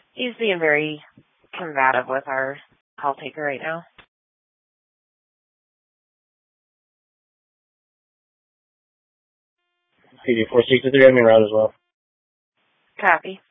He's being very combative with our call taker right now. PD 463, I'm en route as well. Copy.